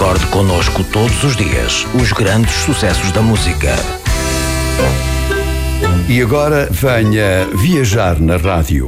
Recorde connosco todos os dias os grandes sucessos da música. E agora venha viajar na rádio.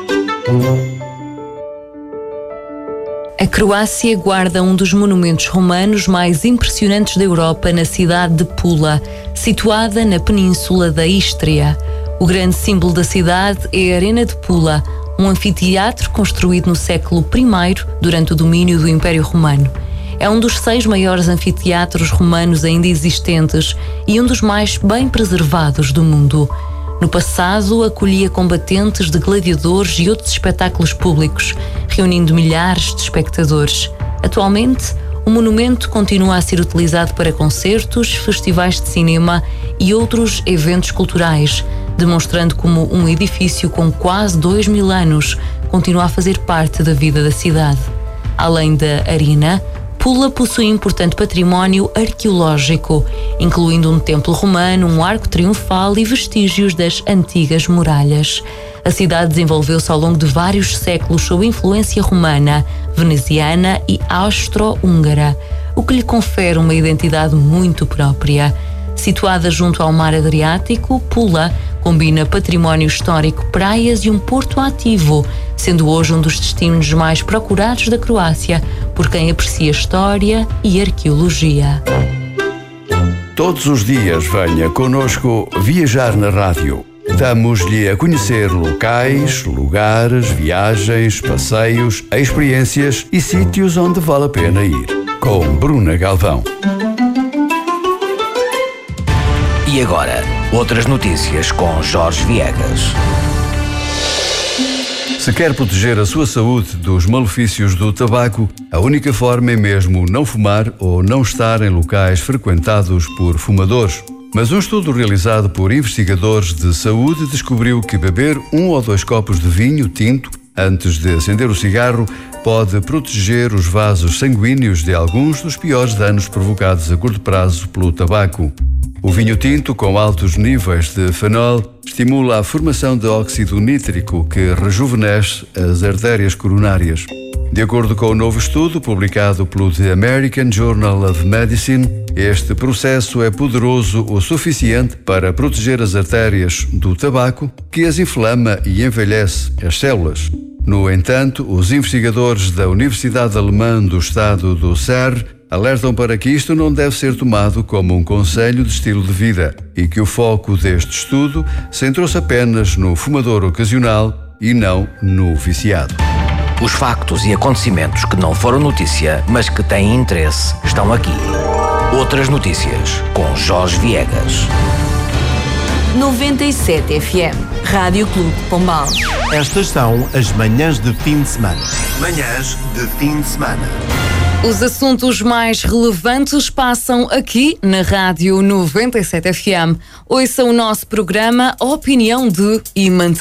A Croácia guarda um dos monumentos romanos mais impressionantes da Europa na cidade de Pula, situada na península da Istria. O grande símbolo da cidade é a Arena de Pula, um anfiteatro construído no século I durante o domínio do Império Romano. É um dos 6 maiores anfiteatros romanos ainda existentes e um dos mais bem preservados do mundo. No passado, acolhia combatentes de gladiadores e outros espetáculos públicos, reunindo milhares de espectadores. Atualmente, o monumento continua a ser utilizado para concertos, festivais de cinema e outros eventos culturais, demonstrando como um edifício com quase 2000 anos continua a fazer parte da vida da cidade. Além da arena, Pula possui importante património arqueológico, incluindo um templo romano, um arco triunfal e vestígios das antigas muralhas. A cidade desenvolveu-se ao longo de vários séculos sob influência romana, veneziana e austro-húngara, o que lhe confere uma identidade muito própria. Situada junto ao mar Adriático, Pula combina património histórico, praias e um porto ativo, sendo hoje um dos destinos mais procurados da Croácia por quem aprecia história e arqueologia. Todos os dias venha connosco viajar na rádio. Damos-lhe a conhecer locais, lugares, viagens, passeios, experiências e sítios onde vale a pena ir. Com Bruna Galvão. E agora, outras notícias com Jorge Viegas. Se quer proteger a sua saúde dos malefícios do tabaco, a única forma é mesmo não fumar ou não estar em locais frequentados por fumadores. Mas um estudo realizado por investigadores de saúde descobriu que beber 1 ou 2 copos de vinho tinto antes de acender o cigarro pode proteger os vasos sanguíneos de alguns dos piores danos provocados a curto prazo pelo tabaco. O vinho tinto, com altos níveis de fenol, estimula a formação de óxido nítrico, que rejuvenesce as artérias coronárias. De acordo com o novo estudo publicado pelo The American Journal of Medicine, este processo é poderoso o suficiente para proteger as artérias do tabaco, que as inflama e envelhece as células. No entanto, os investigadores da Universidade Alemã do Estado do Saar alertam para que isto não deve ser tomado como um conselho de estilo de vida e que o foco deste estudo centrou-se apenas no fumador ocasional e não no viciado. Os factos e acontecimentos que não foram notícia, mas que têm interesse, estão aqui. Outras notícias com Jorge Viegas. 97 FM, Rádio Clube Pombal. Estas são as manhãs de fim de semana. Manhãs de fim de semana. Os assuntos mais relevantes passam aqui na Rádio 97 FM. Ouça o nosso programa Opinião de e